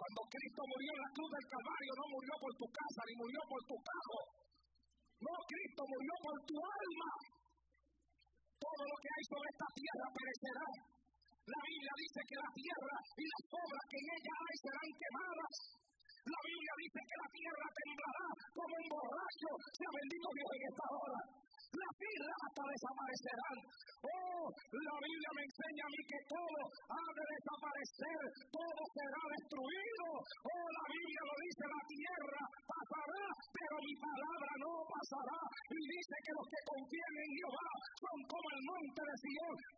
Cuando Cristo murió en la cruz del Calvario, no murió por tu casa, ni murió por tu carro. No, Cristo murió por tu alma. Todo lo que hay sobre esta tierra perecerá. La Biblia dice que la tierra y las obras que en ella hay serán quemadas. La Biblia dice que la tierra temblará como un borracho. Sea bendito Dios en esta hora. Las islas hasta desaparecerán. Oh, la Biblia me enseña a mí que todo ha de desaparecer, todo será destruido. Oh, la Biblia lo dice, la tierra pasará, pero mi palabra no pasará. Y dice que los que confían en Jehová son como el monte de Sion,